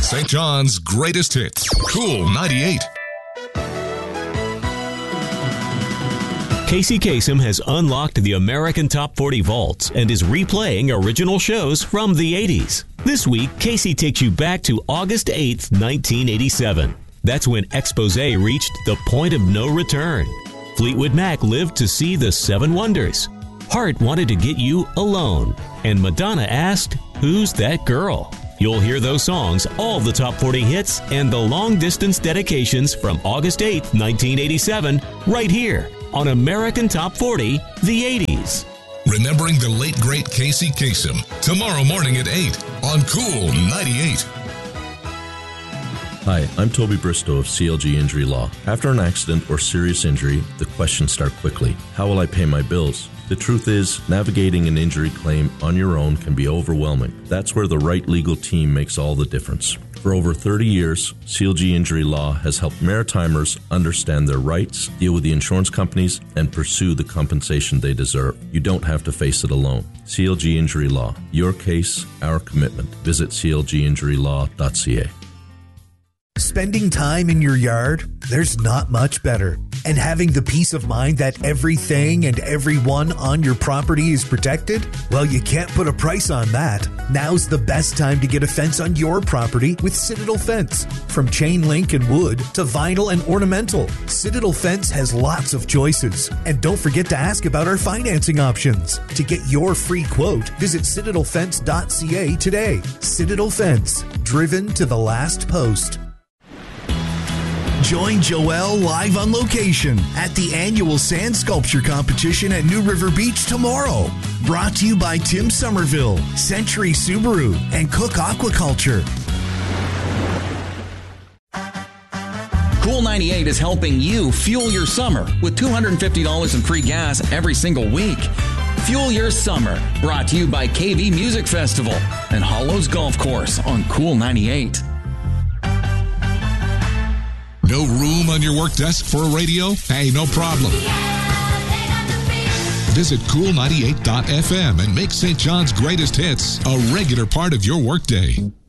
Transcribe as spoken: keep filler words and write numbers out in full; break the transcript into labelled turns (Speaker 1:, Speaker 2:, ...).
Speaker 1: Saint John's greatest hits. Cool ninety-eight.
Speaker 2: Casey Kasem has unlocked the American Top forty vaults and is replaying original shows from the eighties. This week, Casey takes you back to August eighth, nineteen eighty-seven. That's when Exposé reached the point of no return. Fleetwood Mac lived to see the Seven Wonders. Heart wanted to get you alone. And Madonna asked, "Who's that girl?" You'll hear those songs, all the top forty hits, and the long-distance dedications from August eighth, nineteen eighty-seven, right here on American Top forty, the eighties.
Speaker 1: Remembering the late, great Casey Kasem, tomorrow morning at eight on Cool ninety-eight.
Speaker 3: Hi, I'm Toby Bristow of C L G Injury Law. After an accident or serious injury, the questions start quickly. How will I pay my bills? The truth is, navigating an injury claim on your own can be overwhelming. That's where the right legal team makes all the difference. For over thirty years, C L G Injury Law has helped Maritimers understand their rights, deal with the insurance companies, and pursue the compensation they deserve. You don't have to face it alone. C L G Injury Law. Your case, our commitment. Visit c l g injury law dot c a.
Speaker 4: Spending time in your yard, there's not much better. And having the peace of mind that everything and everyone on your property is protected? Well, you can't put a price on that. Now's the best time to get a fence on your property with Citadel Fence. From chain link and wood to vinyl and ornamental, Citadel Fence has lots of choices. And don't forget to ask about our financing options. To get your free quote, visit citadel fence dot c a today. Citadel Fence, driven to the last post. Join Joel live on location at the annual sand sculpture competition at New River Beach tomorrow. Brought to you by Tim Somerville, Century Subaru, and Cook Aquaculture.
Speaker 5: Cool ninety-eight is helping you fuel your summer with two hundred fifty dollars in free gas every single week. Fuel your summer, brought to you by K V Music Festival and Hollows Golf Course on Cool ninety-eight.
Speaker 1: No room on your work desk for a radio? Hey, no problem. Visit cool ninety-eight dot f m and make Saint John's greatest hits a regular part of your workday.